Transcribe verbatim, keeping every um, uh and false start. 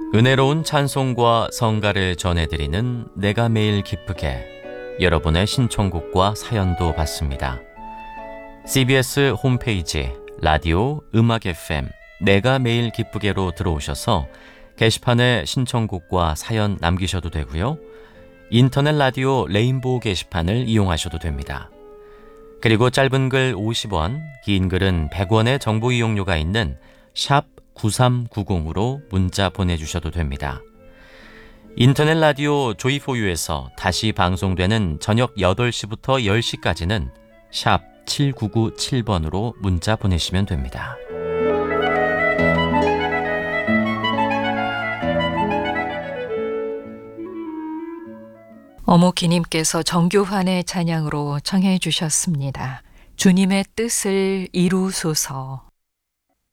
은혜로운 찬송과 성가를 전해드리는 내가 매일 기쁘게, 여러분의 신청곡과 사연도 받습니다. 씨비에스 홈페이지 라디오 음악 에프엠 내가 매일 기쁘게로 들어오셔서 게시판에 신청곡과 사연 남기셔도 되고요. 인터넷 라디오 레인보우 게시판을 이용하셔도 됩니다. 그리고 짧은 글 오십 원, 긴 글은 백 원의 정보 이용료가 있는 샵 구삼구공으로 문자 보내주셔도 됩니다. 인터넷 라디오 조이포유에서 다시 방송되는 저녁 여덟 시부터 열 시까지는 샵 칠구구칠 번으로 문자 보내시면 됩니다. 어묵기님께서 정교환의 찬양으로 청해 주셨습니다. 주님의 뜻을 이루소서.